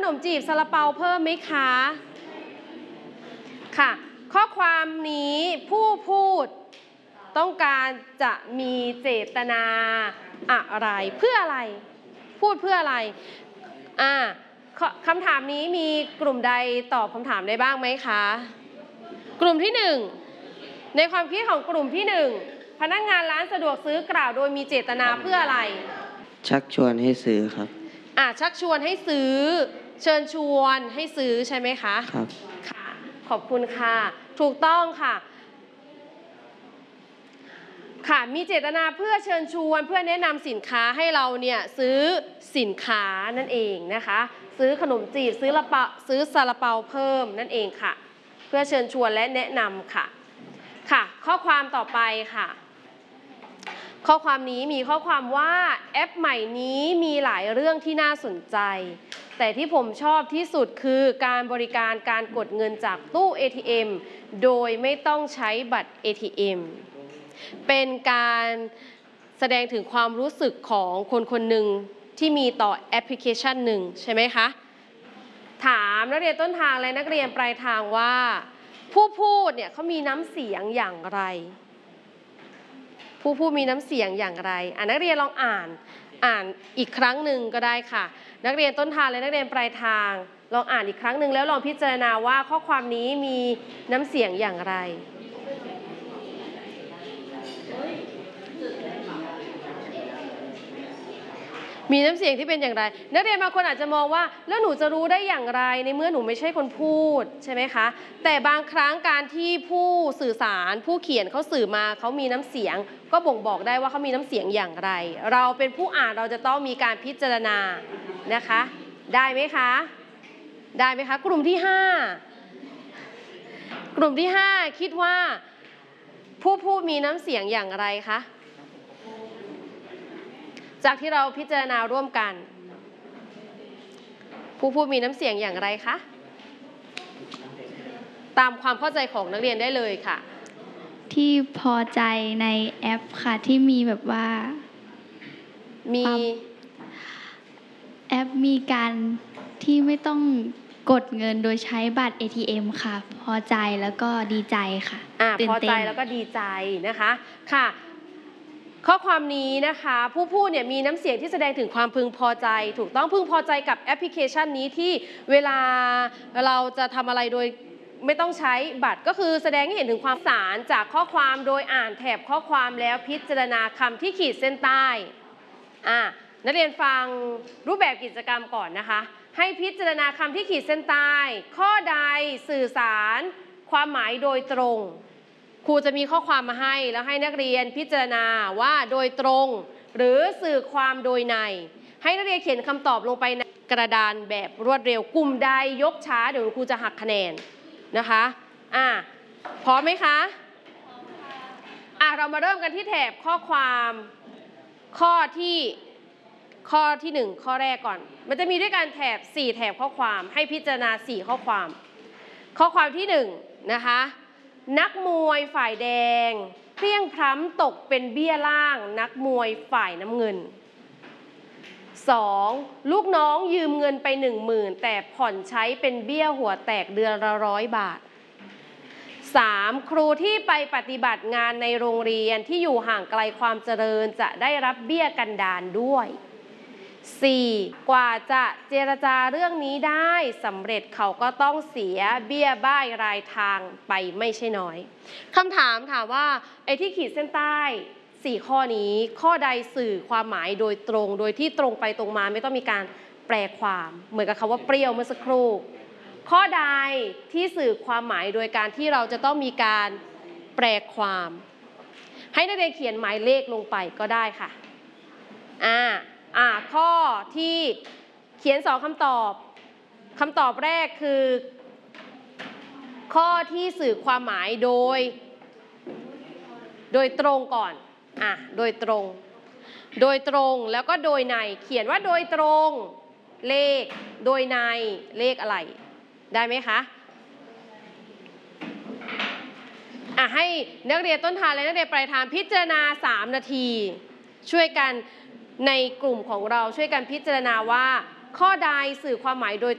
นมจีบซาลาเปาเพิ่มไหมคะค่ะข้อความนี้ผู้พูดต้องการจะมีเจตนาอะไรเพื่ออะไรพูดเพื่ออะไรคำถามนี้มีกลุ่มใดตอบคำถามได้บ้างไหมคะกลุ่มที่1ในความคิดของกลุ่มที่1พนักงานร้านสะดวกซื้อกล่าวโดยมีเจตนาเพื่ออะไรชักชวนให้ซื้อครับชักชวนให้ซื้อเชิญชวนให้ซื้อใช่ไหมคะครับค่ะขอบคุณค่ะถูกต้องค่ะค่ะมีเจตนาเพื่อเชิญชวนเพื่อแนะนำสินค้าให้เราเนี่ยซื้อสินค้านั่นเองนะคะซื้อขนมจีบซื้อซาลาเปาเพิ่มนั่นเองค่ะเพื่อเชิญชวนและแนะนำค่ะค่ะข้อความต่อไปค่ะข้อความนี้มีข้อความว่าแอปใหม่นี้มีหลายเรื่องที่น่าสนใจแต่ที่ผมชอบที่สุดคือการบริการการกดเงินจากตู้ ATM โดยไม่ต้องใช้บัตร ATM เป็นการแสดงถึงความรู้สึกของคนคนหนึ่งที่มีต่อแอปพลิเคชันหนึ่งใช่ไหมคะถามนักเรียนต้นทางและนักเรียนปลายทางว่าผู้พูดเนี่ยเขามีน้ำเสียงอย่างไรผู้พูดมีน้ำเสียงอย่างไรนักเรียนลองอ่านอีกครั้งหนึ่งก็ได้ค่ะนักเรียนต้นทางและนักเรียนปลายทางลองอ่านอีกครั้งหนึ่งแล้วลองพิจารณาว่าข้อความนี้มีน้ำเสียงอย่างไรมีน้ำเสียงที่เป็นอย่างไรนักเรียนบางคนอาจจะมองว่าแล้วหนูจะรู้ได้อย่างไรในเมื่อหนูไม่ใช่คนพูดใช่ไหมคะแต่บางครั้งการที่ผู้สื่อสารผู้เขียนเขาสื่อมาเขามีน้ำเสียงก็บ่งบอกได้ว่าเขามีน้ำเสียงอย่างไรเราเป็นผู้อ่านเราจะต้องมีการพิจารณานะคะได้ไหมคะได้ไหมคะกลุ่มที่5กลุ่มที่5คิดว่าผู้พูดมีน้ำเสียงอย่างไรคะจากที่เราพิจารณาร่วมกันผู้พูดมีน้ำเสียงอย่างไรคะตามความเข้าใจของนักเรียนได้เลยค่ะที่พอใจในแอปค่ะที่มีแบบว่ามีแอปมีการที่ไม่ต้องกดเงินโดยใช้บัตร ATM ค่ะพอใจแล้วก็ดีใจค่ะพอใจแล้วก็ดีใจนะคะค่ะข้อความนี้นะคะผู้พูดเนี่ยมีน้ำเสียงที่แสดงถึงความพึงพอใจถูกต้องพึงพอใจกับแอปพลิเคชันนี้ที่เวลาเราจะทำอะไรโดยไม่ต้องใช้บัตรก็คือแสดงให้เห็นถึงความสารจากข้อความโดยอ่านแถบข้อความแล้วพิจารณาคำที่ขีดเส้นใต้นักเรียนฟังรูปแบบกิจกรรมก่อนนะคะให้พิจารณาคำที่ขีดเส้นใต้ข้อใดสื่อสารความหมายโดยตรงครูจะมีข้อความมาให้แล้วให้นักเรียนพิจารณาว่าโดยตรงหรือสื่อความโดยในให้นักเรียนเขียนคำตอบลงไปในกระดานแบบรวดเร็วกลุ่มใดยกช้าเดี๋ยวครูจะหักคะแนนนะคะพร้อมไหมคะเรามาเริ่มกันที่แถบข้อความข้อที่1ข้อแรกก่อนมันจะมีด้วยกันแถบ4แถบข้อความให้พิจารณา4ข้อความที่1นะคะนักมวยฝ่ายแดงเพลี้ยงพล้ำตกเป็นเบี้ยล่างนักมวยฝ่ายน้ำเงิน 2. ลูกน้องยืมเงินไป 10,000 แต่ผ่อนใช้เป็นเบี้ยหัวแตกเดือนละ100 บาท 3. ครูที่ไปปฏิบัติงานในโรงเรียนที่อยู่ห่างไกลความเจริญจะได้รับเบี้ยกันดารด้วย 4. กว่าจะเจรจาเรื่องนี้ได้สำเร็จเขาก็ต้องเสียเบี้ยบ้ายรายทางไปไม่ใช่น้อยคำถามว่าไอ้ที่ขีดเส้นใต้4ข้อนี้ข้อใดสื่อความหมายโดยตรงโดยที่ตรงไปตรงมาไม่ต้องมีการแปลความเหมือนกับคำว่าเปรี้ยวเมื่อสักครู่ข้อใดที่สื่อความหมายโดยการที่เราจะต้องมีการแปลความให้นักเรียนเขียนหมายเลขลงไปก็ได้ค่ะข้อที่เขียน2คำตอบแรกคือข้อที่สื่อความหมายโดยตรงก่อนโดยตรงแล้วก็โดยในเขียนว่าโดยตรงเลขโดยในเลขอะไรได้ไหมคะให้นักเรียนต้นทางและนักเรียนปลายทางพิจารณา3 นาทีช่วยกันในกลุ่มของเราช่วยกันพิจารณาว่าข้อใดสื่อความหมายโดย